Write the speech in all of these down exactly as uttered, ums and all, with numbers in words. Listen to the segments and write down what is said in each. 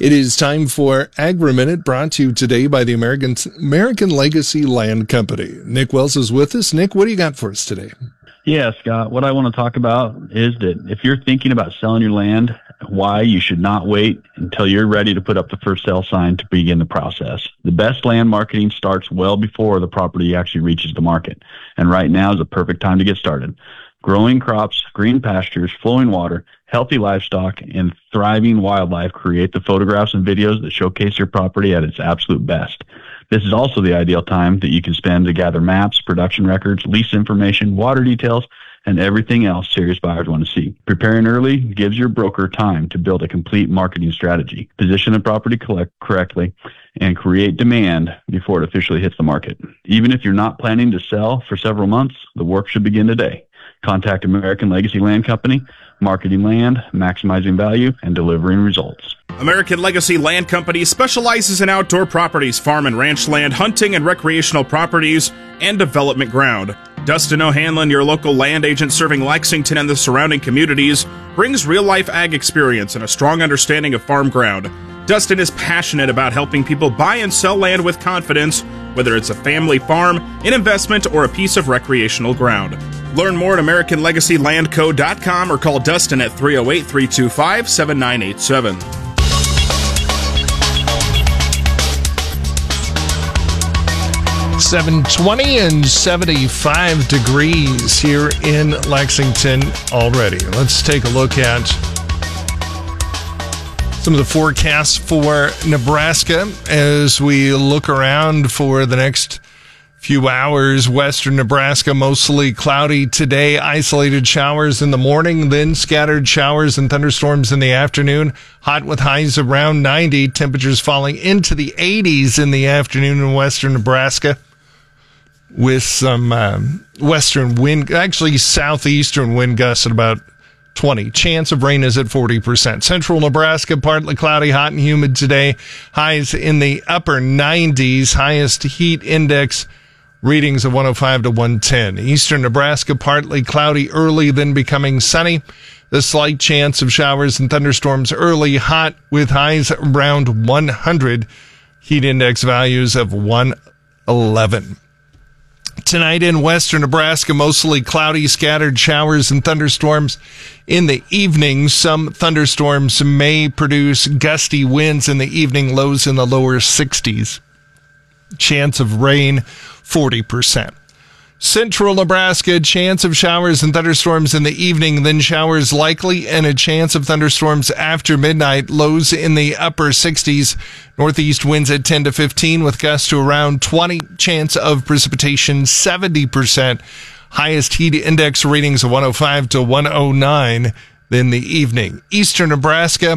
It is time for Agri-Minute, brought to you today by the American American Legacy Land Company. Nick Wells is with us. Nick, what do you got for us today? Yeah, Scott, what I want to talk about is that if you're thinking about selling your land, why you should not wait until you're ready to put up the first sale sign to begin the process. The best land marketing starts well before the property actually reaches the market. And right now is the perfect time to get started. Growing crops, green pastures, flowing water, healthy livestock, and thriving wildlife create the photographs and videos that showcase your property at its absolute best. This is also the ideal time that you can spend to gather maps, production records, lease information, water details, and everything else serious buyers want to see. Preparing early gives your broker time to build a complete marketing strategy, position the property collect correctly, and create demand before it officially hits the market. Even if you're not planning to sell for several months, the work should begin today. Contact American Legacy Land Company, marketing land, maximizing value, and delivering results. American Legacy Land Company specializes in outdoor properties, farm and ranch land, hunting and recreational properties, and development ground. Dustin O'Hanlon, your local land agent serving Lexington and the surrounding communities, brings real-life ag experience and a strong understanding of farm ground. Dustin is passionate about helping people buy and sell land with confidence, whether it's a family farm, an investment, or a piece of recreational ground. Learn more at American Legacy Land Co dot com or call Dustin at three oh eight, three two five, seven nine eight seven. seven twenty and seventy-five degrees here in Lexington already. Let's take a look at some of the forecasts for Nebraska as we look around for the next few hours. Western Nebraska, mostly cloudy today. Isolated showers in the morning, then scattered showers and thunderstorms in the afternoon. Hot with highs around ninety. Temperatures falling into the eighties in the afternoon in western Nebraska, with some um, western wind, actually southeastern wind gusts at about twenty. Chance of rain is at forty percent. Central Nebraska, partly cloudy, hot and humid today. Highs in the upper nineties. Highest heat index readings of one oh five to one ten. Eastern Nebraska, partly cloudy early, then becoming sunny. The slight chance of showers and thunderstorms early, hot with highs around one hundred. Heat index values of one eleven. Tonight in western Nebraska, mostly cloudy, scattered showers and thunderstorms in the evening. Some thunderstorms may produce gusty winds in the evening, lows in the lower sixties. Chance of rain, forty percent. Central Nebraska, chance of showers and thunderstorms in the evening, then showers likely and a chance of thunderstorms after midnight, lows in the upper sixties. Northeast winds at ten to fifteen with gusts to around twenty. Chance of precipitation, seventy percent. Highest heat index readings of one oh five to one oh nine in the evening. Eastern Nebraska,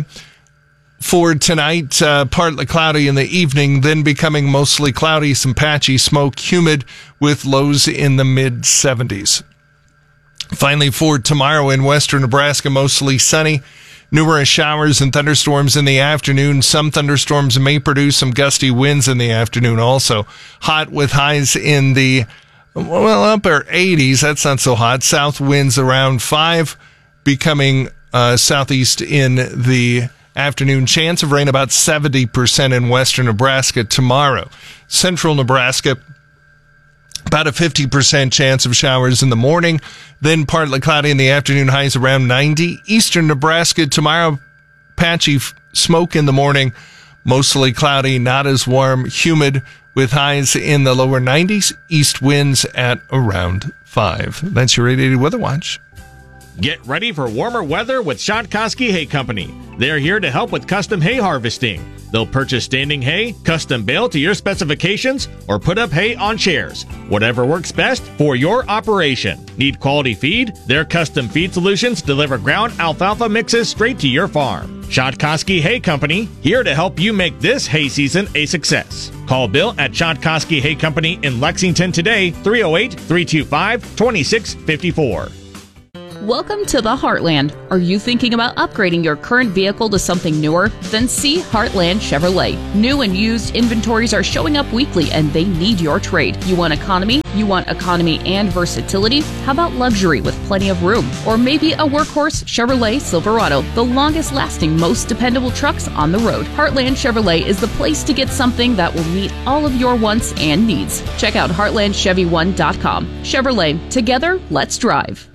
for tonight, uh, partly cloudy in the evening, then becoming mostly cloudy, some patchy smoke, humid with lows in the mid seventies. Finally, for tomorrow in western Nebraska, mostly sunny, numerous showers and thunderstorms in the afternoon. Some thunderstorms may produce some gusty winds in the afternoon also. Hot with highs in the, well, upper eighties. That's not so hot. South winds around five, becoming uh, southeast in the afternoon. Chance of rain about seventy percent in western Nebraska tomorrow. Central Nebraska, about a fifty percent chance of showers in the morning, then partly cloudy in the afternoon, highs around ninety. Eastern Nebraska tomorrow, patchy f- smoke in the morning, mostly cloudy, not as warm, humid with highs in the lower nineties. East winds at around five. That's your eight eighty Weather Watch. Get ready for warmer weather with Shotkoski Hay Company. They're here to help with custom hay harvesting. They'll purchase standing hay, custom bale to your specifications, or put up hay on chairs. Whatever works best for your operation. Need quality feed? Their custom feed solutions deliver ground alfalfa mixes straight to your farm. Shotkoski Hay Company, here to help you make this hay season a success. Call Bill at Shotkoski Hay Company in Lexington today, three oh eight, three two five, two six five four. Welcome to the Heartland. Are you thinking about upgrading your current vehicle to something newer? Then see Heartland Chevrolet. New and used inventories are showing up weekly and they need your trade. You want economy? You want economy and versatility? How about luxury with plenty of room? Or maybe a workhorse Chevrolet Silverado, the longest lasting, most dependable trucks on the road. Heartland Chevrolet is the place to get something that will meet all of your wants and needs. Check out heartland chevy one dot com. Chevrolet, together, let's drive.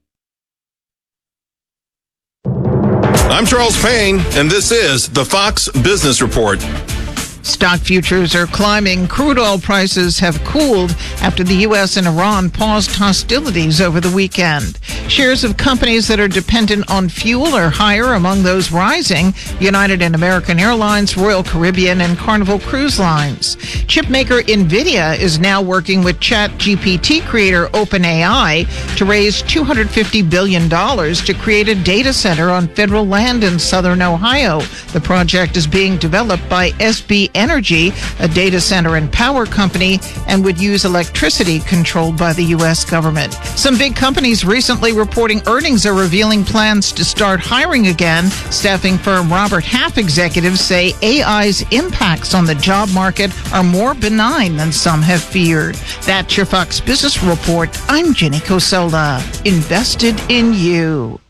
I'm Charles Payne, and this is the Fox Business Report. Stock futures are climbing. Crude oil prices have cooled after the U S and Iran paused hostilities over the weekend. Shares of companies that are dependent on fuel are higher, among those rising United and American Airlines, Royal Caribbean, and Carnival Cruise Lines. Chipmaker NVIDIA is now working with ChatGPT creator OpenAI to raise two hundred fifty billion dollars to create a data center on federal land in southern Ohio. The project is being developed by S B Energy, a data center and power company, and would use electricity controlled by the U S government. Some big companies recently reporting earnings are revealing plans to start hiring again. Staffing firm Robert Half executives say A I's impacts on the job market are more benign than some have feared. That's your Fox Business Report. I'm Jenny Cosola. Invested in you.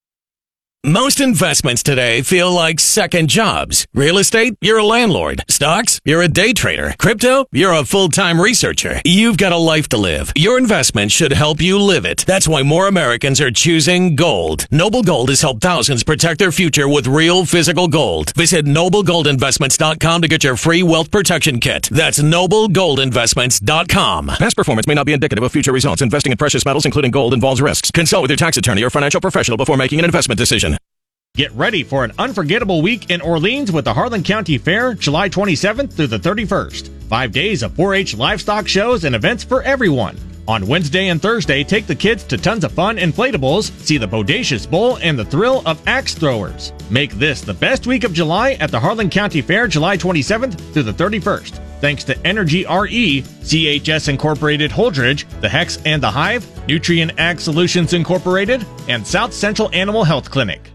Most investments today feel like second jobs. Real estate, you're a landlord. Stocks, you're a day trader. Crypto, you're a full-time researcher. You've got a life to live. Your investment should help you live it. That's why more Americans are choosing gold. Noble Gold has helped thousands protect their future with real physical gold. Visit noble gold investments dot com to get your free wealth protection kit. That's noble gold investments dot com. Past performance may not be indicative of future results. Investing in precious metals, including gold, involves risks. Consult with your tax attorney or financial professional before making an investment decision. Get ready for an unforgettable week in Orleans with the Harlan County Fair, July twenty-seventh through the thirty-first. Five days of four H livestock shows and events for everyone. On Wednesday and Thursday, take the kids to tons of fun inflatables, see the Bodacious Bowl, and the thrill of axe throwers. Make this the best week of July at the Harlan County Fair, July twenty-seventh through the thirty-first. Thanks to Energy R E, C H S Incorporated Holdridge, The Hex and the Hive, Nutrient Ag Solutions Incorporated, and South Central Animal Health Clinic.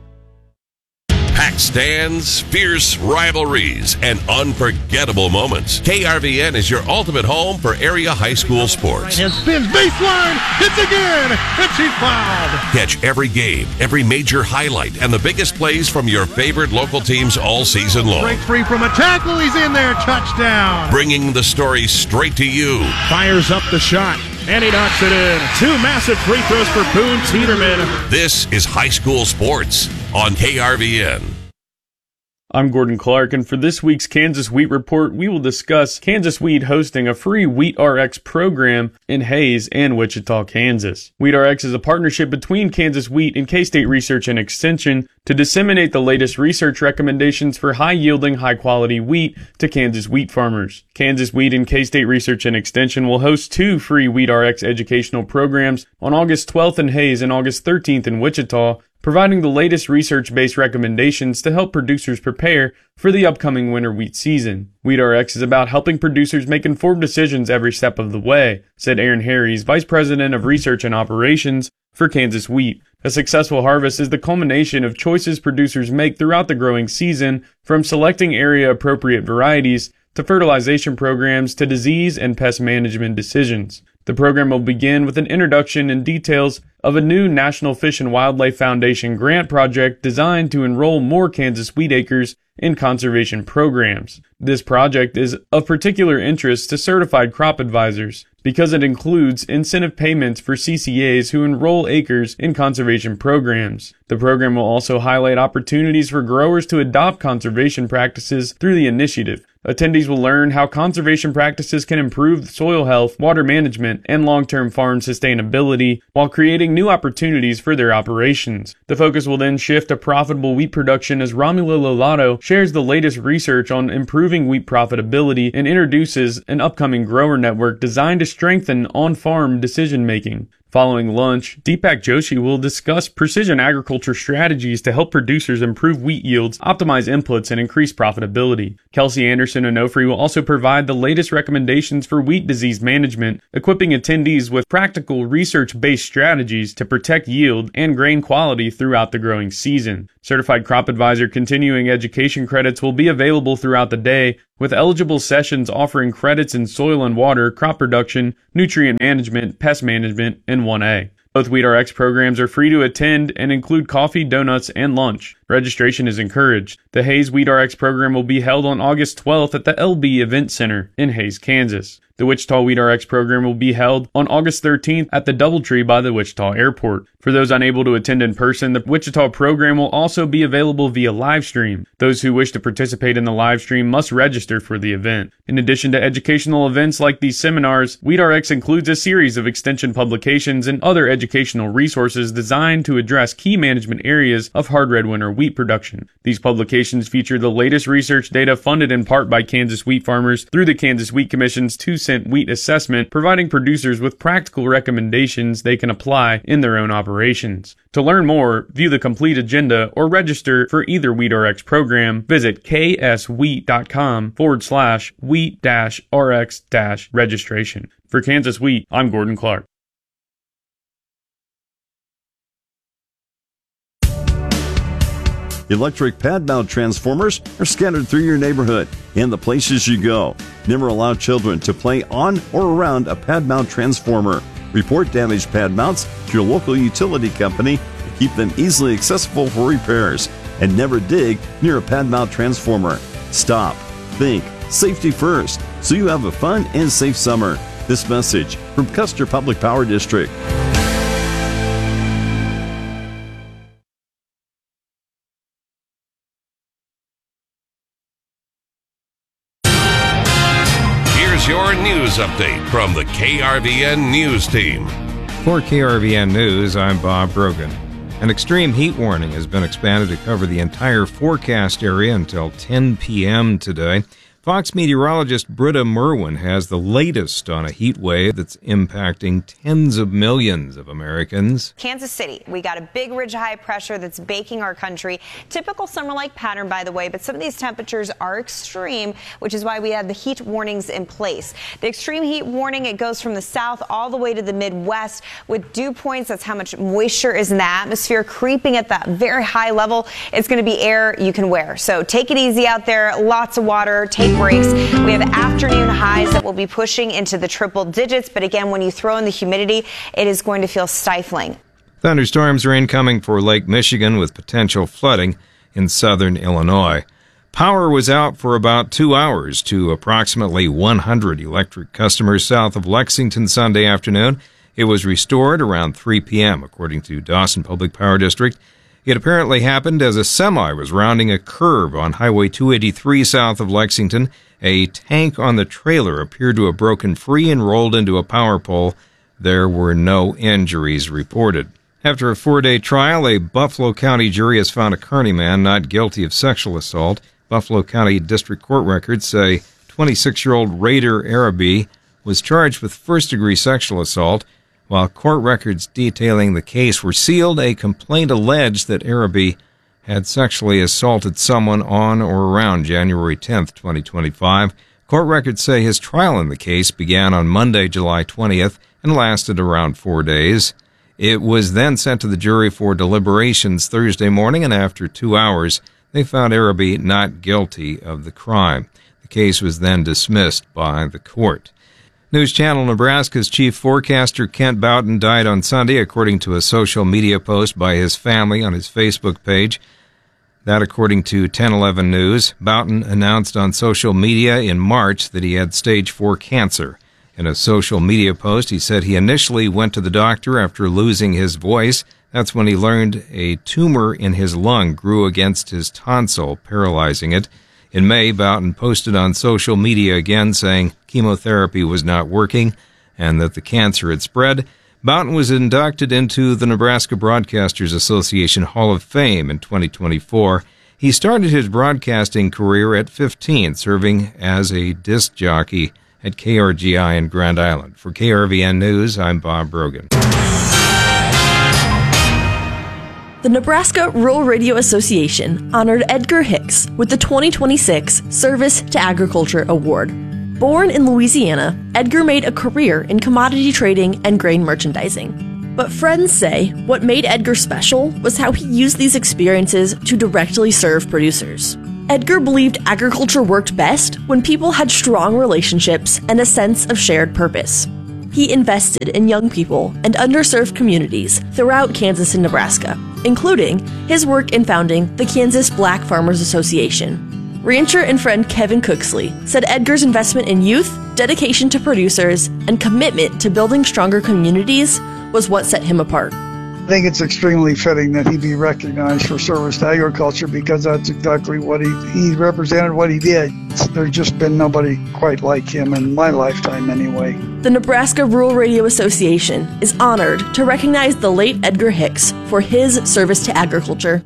Packed stands, fierce rivalries, and unforgettable moments. K R V N is your ultimate home for area high school sports. And spins baseline, hits again, and she's fouled. Catch every game, every major highlight, and the biggest plays from your favorite local teams all season long. Breaks free from a tackle, he's in there, touchdown. Bringing the story straight to you. Fires up the shot, and he knocks it in. Two massive free throws for Boone Teeterman. This is high school sports on K R V N. I'm Gordon Clark, and for this week's Kansas Wheat Report, we will discuss Kansas Wheat hosting a free WheatRx program in Hays and Wichita, Kansas. WheatRx is a partnership between Kansas Wheat and K-State Research and Extension to disseminate the latest research recommendations for high-yielding, high-quality wheat to Kansas wheat farmers. Kansas Wheat and K-State Research and Extension will host two free WheatRx educational programs on August twelfth in Hays and August thirteenth in Wichita, providing the latest research-based recommendations to help producers prepare for the upcoming winter wheat season. WheatRx is about helping producers make informed decisions every step of the way, said Aaron Harries, Vice President of Research and Operations for Kansas Wheat. A successful harvest is the culmination of choices producers make throughout the growing season, from selecting area-appropriate varieties to fertilization programs to disease and pest management decisions. The program will begin with an introduction and details of a new National Fish and Wildlife Foundation grant project designed to enroll more Kansas wheat acres in conservation programs. This project is of particular interest to certified crop advisors because it includes incentive payments for C C As who enroll acres in conservation programs. The program will also highlight opportunities for growers to adopt conservation practices through the initiative. Attendees will learn how conservation practices can improve soil health, water management, and long-term farm sustainability while creating new opportunities for their operations. The focus will then shift to profitable wheat production as Romulo Lolato shares the latest research on improving wheat profitability and introduces an upcoming grower network designed to strengthen on-farm decision-making. Following lunch, Deepak Joshi will discuss precision agriculture strategies to help producers improve wheat yields, optimize inputs, and increase profitability. Kelsey Anderson Onofre will also provide the latest recommendations for wheat disease management, equipping attendees with practical research-based strategies to protect yield and grain quality throughout the growing season. Certified Crop Advisor continuing education credits will be available throughout the day, with eligible sessions offering credits in soil and water, crop production, nutrient management, pest management, and one A. Both WheatRx programs are free to attend and include coffee, donuts, and lunch. Registration is encouraged. The Hays WheatRx program will be held on August twelfth at the L B Event Center in Hays, Kansas. The Wichita WheatRx program will be held on August thirteenth at the Doubletree by the Wichita Airport. For those unable to attend in person, the Wichita program will also be available via live stream. Those who wish to participate in the live stream must register for the event. In addition to educational events like these seminars, WheatRx includes a series of extension publications and other educational resources designed to address key management areas of hard red winter wheat production. These publications feature the latest research data funded in part by Kansas wheat farmers through the Kansas Wheat Commission's two cent wheat assessment, providing producers with practical recommendations they can apply in their own operations. To learn more, view the complete agenda, or register for either WheatRx program, visit kswheat.com forward slash wheat dash rx dash registration. For Kansas Wheat, I'm Gordon Clark. Electric pad mount transformers are scattered through your neighborhood and the places you go. Never allow children to play on or around a pad mount transformer. Report damaged pad mounts to your local utility company and keep them easily accessible for repairs. And never dig near a pad mount transformer. Stop, think, safety first, so you have a fun and safe summer. This message from Custer Public Power District. Your news update from the K R V N News Team. For K R V N News, I'm Bob Brogan. An extreme heat warning has been expanded to cover the entire forecast area until ten p.m. today. Fox meteorologist Britta Merwin has the latest on a heat wave that's impacting tens of millions of Americans. Kansas City, we got a big ridge of high pressure that's baking our country. Typical summer-like pattern, by the way, but some of these temperatures are extreme, which is why we have the heat warnings in place. The extreme heat warning, it goes from the south all the way to the Midwest with dew points. That's how much moisture is in the atmosphere creeping at that very high level. It's going to be air you can wear. So take it easy out there. Lots of water. Take breaks. We have afternoon highs that will be pushing into the triple digits, but again, when you throw in the humidity, it is going to feel stifling. Thunderstorms are incoming for Lake Michigan with potential flooding in southern Illinois. Power was out for about two hours to approximately one hundred electric customers south of Lexington Sunday afternoon. It was restored around three p.m., according to Dawson Public Power District. It apparently happened as a semi was rounding a curve on Highway two eighty-three south of Lexington. A tank on the trailer appeared to have broken free and rolled into a power pole. There were no injuries reported. After a four-day trial, a Buffalo County jury has found a Kearney man not guilty of sexual assault. Buffalo County District Court records say twenty-six-year-old Raider Arabi was charged with first-degree sexual assault. While court records detailing the case were sealed, a complaint alleged that Arabi had sexually assaulted someone on or around January tenth, twenty twenty-five. Court records say his trial in the case began on Monday, July twentieth, and lasted around four days. It was then sent to the jury for deliberations Thursday morning, and after two hours, they found Arabi not guilty of the crime. The case was then dismissed by the court. News Channel Nebraska's chief forecaster Kent Boughton died on Sunday, according to a social media post by his family on his Facebook page. That according to ten eleven News. Boughton announced on social media in March that he had stage four cancer. In a social media post, he said he initially went to the doctor after losing his voice. That's when he learned a tumor in his lung grew against his tonsil, paralyzing it. In May, Boughton posted on social media again saying chemotherapy was not working and that the cancer had spread. Boughton was inducted into the Nebraska Broadcasters Association Hall of Fame in twenty twenty-four. He started his broadcasting career at fifteen, serving as a disc jockey at K R G I in Grand Island. For K R V N News, I'm Bob Brogan. The Nebraska Rural Radio Association honored Edgar Hicks with the twenty twenty-six Service to Agriculture Award. Born in Louisiana, Edgar made a career in commodity trading and grain merchandising. But friends say what made Edgar special was how he used these experiences to directly serve producers. Edgar believed agriculture worked best when people had strong relationships and a sense of shared purpose. He invested in young people and underserved communities throughout Kansas and Nebraska, including his work in founding the Kansas Black Farmers Association. Rancher and friend Kevin Cooksley said Edgar's investment in youth, dedication to producers, and commitment to building stronger communities was what set him apart. I think it's extremely fitting that he be recognized for service to agriculture because that's exactly what he, he represented, what he did. There's just been nobody quite like him in my lifetime anyway. The Nebraska Rural Radio Association is honored to recognize the late Edgar Hicks for his service to agriculture.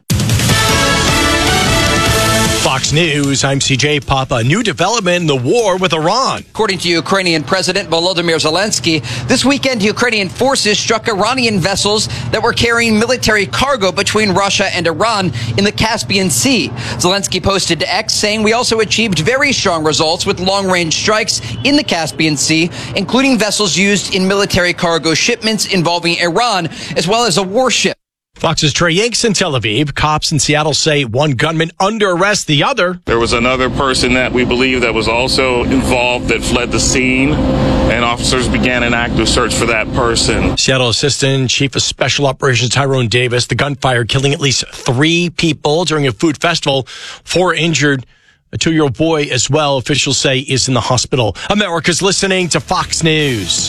Fox News, I'm C J Papa. New development in the war with Iran. According to Ukrainian President Volodymyr Zelensky, this weekend Ukrainian forces struck Iranian vessels that were carrying military cargo between Russia and Iran in the Caspian Sea. Zelensky posted to X saying, "We also achieved very strong results with long-range strikes in the Caspian Sea, including vessels used in military cargo shipments involving Iran, as well as a warship." Fox's Trey Yanks in Tel Aviv. Cops in Seattle say one gunman under arrest, the other. There was another person that we believe that was also involved that fled the scene, and officers began an active search for that person. Seattle Assistant Chief of Special Operations Tyrone Davis. The gunfire killing at least three people during a food festival. Four injured. A two-year-old boy as well, officials say, is in the hospital. America's listening to Fox News.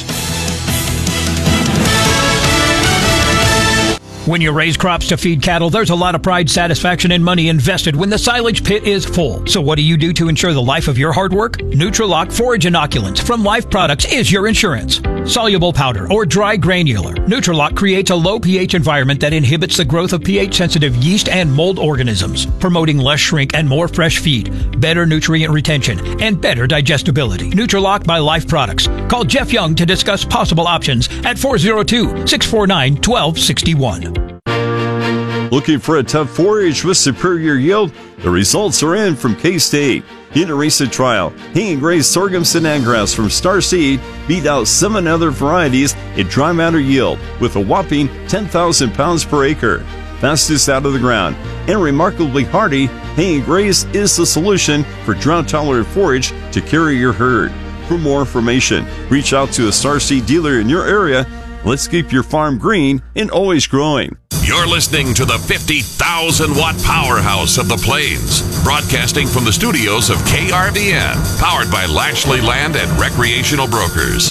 When you raise crops to feed cattle, there's a lot of pride, satisfaction, and money invested when the silage pit is full. So what do you do to ensure the life of your hard work? Nutrilock Forage Inoculants from Life Products is your insurance. Soluble powder or dry granular, Nutrilock creates a low pH environment that inhibits the growth of pH-sensitive yeast and mold organisms, promoting less shrink and more fresh feed, better nutrient retention, and better digestibility. Nutrilock by Life Products. Call Jeff Young to discuss possible options at four oh two, six four nine, one two six one. Looking for a tough forage with superior yield? The results are in from K-State. In a recent trial, Hanging Gray's sorghum Sinangrass from Star Seed beat out seven other varieties in dry matter yield with a whopping ten thousand pounds per acre. Fastest out of the ground and remarkably hardy, Hanging Gray's is the solution for drought-tolerant forage to carry your herd. For more information, reach out to a Star Seed dealer in your area. Let's keep your farm green and always growing. You're listening to the fifty thousand watt powerhouse of the Plains, broadcasting from the studios of K R V N, powered by Lashley Land and Recreational Brokers.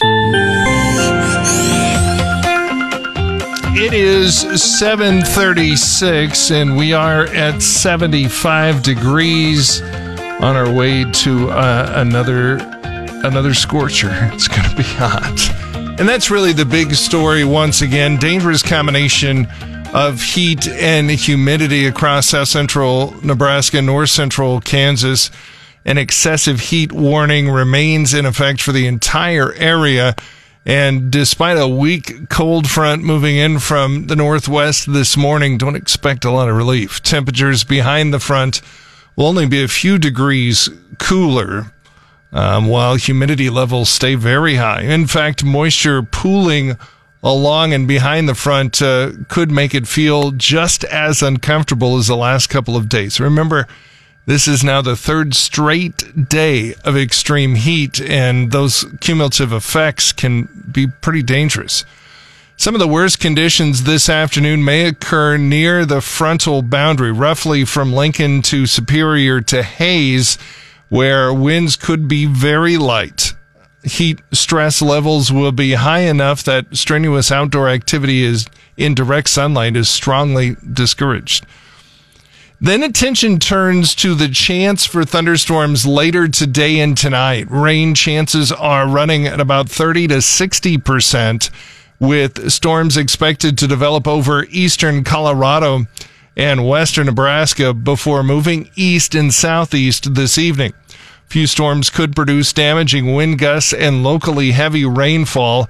It is seven thirty-six, and we are at seventy-five degrees on our way to uh, another another scorcher. It's going to be hot. And that's really the big story once again. Dangerous combination of heat and humidity across south central Nebraska, north central Kansas. An excessive heat warning remains in effect for the entire area. And despite a weak cold front moving in from the northwest this morning, don't expect a lot of relief. Temperatures behind the front will only be a few degrees cooler. Um, while humidity levels stay very high. In fact, moisture pooling along and behind the front uh, could make it feel just as uncomfortable as the last couple of days. Remember, this is now the third straight day of extreme heat, and those cumulative effects can be pretty dangerous. Some of the worst conditions this afternoon may occur near the frontal boundary, roughly from Lincoln to Superior to Hayes, where winds could be very light. Heat stress levels will be high enough that strenuous outdoor activity is in direct sunlight is strongly discouraged. Then attention turns to the chance for thunderstorms later today and tonight. Rain chances are running at about thirty to sixty percent, with storms expected to develop over eastern Colorado and western Nebraska before moving east and southeast this evening. Few storms could produce damaging wind gusts and locally heavy rainfall.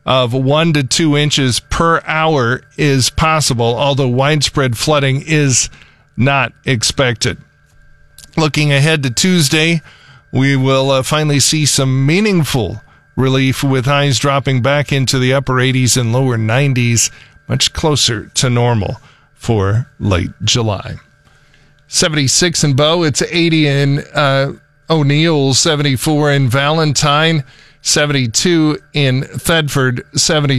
of one to two inches per hour is possible, although widespread flooding is not expected. Looking ahead to Tuesday, we will uh, finally see some meaningful relief with highs dropping back into the upper eighties and lower nineties, much closer to normal for late July. seventy-six in Bow, it's eighty in uh, O'Neill, seventy-four in Valentine, seventy-two in Thedford, seventy